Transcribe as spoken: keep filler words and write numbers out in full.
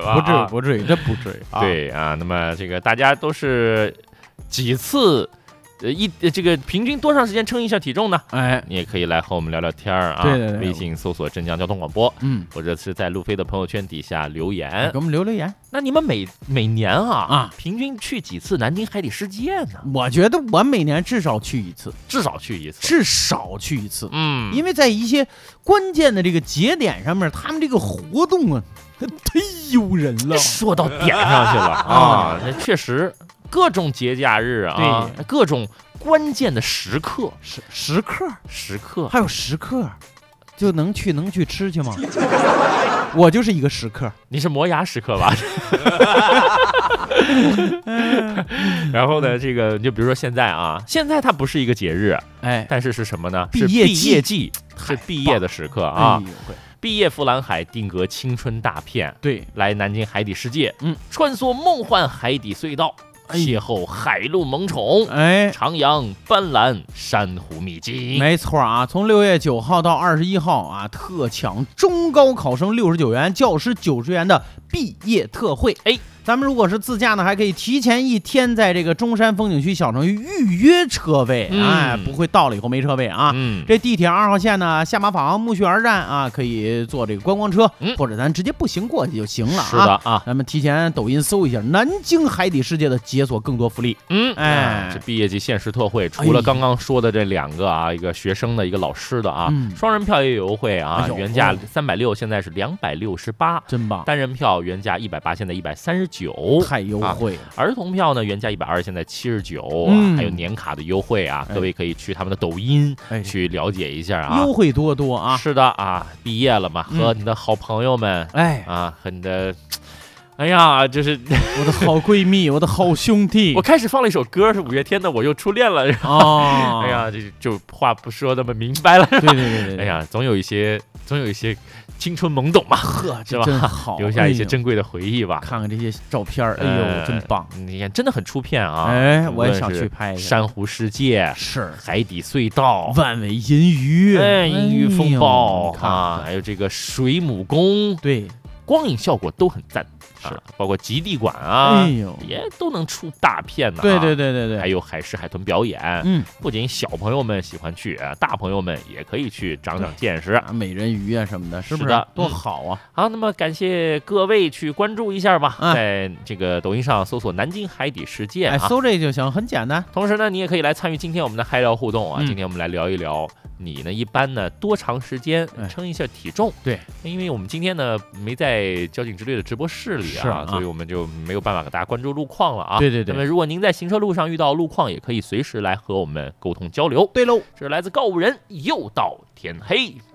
吧？ 不至于，不至于，这不至于啊。 对啊，那么这个大家都是几次？呃，一这个平均多长时间称一下体重呢？ 哎， 你也可以来和我们聊聊天儿啊。 对对对， 微信搜索镇江交通广播， 嗯， 或者是在路飞的朋友圈底下留言， 给我们留留言。 那你们每每年啊啊， 平均去几次南京海底世界呢？ 我觉得我每年至少去一次， 至少去一次， 至少去一次。 嗯， 因为在一些关键的这个节点上面，他们这个活动啊，太诱人了。 说到点上去了啊，那确实各种节假日啊， 对， 各种关键的时刻， 时时刻， 时刻， 还有时刻，就能去能去吃去吗？我就是一个时刻， 你是磨牙时刻吧？然后呢，这个就比如说现在啊，现在它不是一个节日， 哎， 但是是什么呢？ 毕业季， 毕业季，是毕业的时刻啊。 哎、 毕业赴蓝海，定格青春大片。 对， 来南京海底世界， 嗯， 穿梭梦幻海底隧道。邂逅海陆萌宠， 哎， 徜徉斑斓珊瑚秘境。 没错啊，从六月九号到二十一号啊，特抢中高考生六十九元，教师九十元的毕业特惠。哎，咱们如果是自驾呢，还可以提前一天在这个中山风景区小程序预约车位，嗯、哎，不会到了以后没车位啊。嗯，这地铁二号线呢，下马坊木樨园站啊，可以坐这个观光车，嗯、或者咱直接步行过去就行了啊。 是的啊， 咱们提前抖音搜一下南京海底世界的解锁更多福利。 嗯，哎，这毕业季限时特惠，除了刚刚说的这两个啊，一个学生的，一个老师的啊，嗯、双人票也有优惠啊，哎、原价三百六，现在是两百六十八， 真棒。 单人票原价一百八，现在一百三十九， 太优惠了。 啊、儿童票呢，原价一百二，现在七十九，还有年卡的优惠啊，哎、各位可以去他们的抖音、哎、去了解一下啊， 优惠多多啊。 是的啊，毕业了嘛，和你的好朋友们， 哎、 嗯、啊，和你的。哎呀，就是我的好闺蜜，我的好兄弟。 我开始放了一首歌，是五月天的《我又初恋了》。哦，哎呀，这就话不说那么明白了。 对对对 对, 对。 哎呀，总有一些，总有一些青春懵懂嘛， 呵， 是吧？ 真好， 留下一些珍贵的回忆吧。 哎、看看这些照片，哎呦，呃、真棒！ 你看，真的很出片啊。 哎，我也想去拍一下。 珊瑚世界是海底隧道， 万尾银鱼， 哎，银鱼风暴、 哎、 啊，还有这个水母宫， 对， 光影效果都很赞。是、啊，包括极地馆啊，哎呦，也都能出大片的、啊。 对对对对对， 还有海狮海豚表演，嗯，不仅小朋友们喜欢去，大朋友们也可以去长长见识， 啊、美人鱼啊什么的，是不是？ 是的， 多好啊！ 嗯、好，那么感谢各位去关注一下吧，嗯、在这个抖音上搜索“南京海底世界”， 哎，搜这就行，很简单。 同时呢，你也可以来参与今天我们的嗨聊互动啊。 嗯、 今天我们来聊一聊。你呢？一般呢多长时间称一下体重？ 对， 因为我们今天呢没在交警之队的直播室里啊， 啊所以我们就没有办法给大家关注路况了啊。 对对对。 那么如果您在行车路上遇到路况，也可以随时来和我们沟通交流。 对喽， 这是来自告五人，又到天黑。